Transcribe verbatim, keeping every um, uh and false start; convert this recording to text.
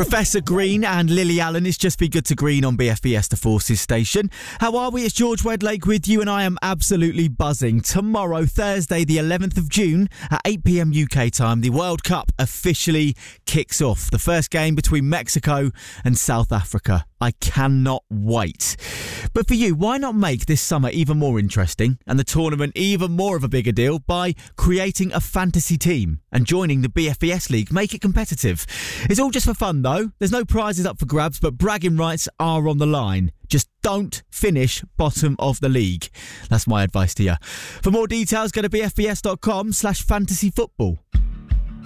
Professor Green and Lily Allen, it's Just Be Good to Green on B F B S The Forces station. How are we? It's George Wedlake with you, and I am absolutely buzzing. Tomorrow, Thursday, the eleventh of June, at eight p.m. U K time, the World Cup officially kicks off. The first game between Mexico and South Africa. I cannot wait. But for you, why not make this summer even more interesting and the tournament even more of a bigger deal by creating a fantasy team and joining the B F B S League? Make it competitive. It's all just for fun, though. There's no prizes up for grabs, but bragging rights are on the line. Just don't finish bottom of the league. That's my advice to you. For more details, go to bfbs.com slash fantasy football.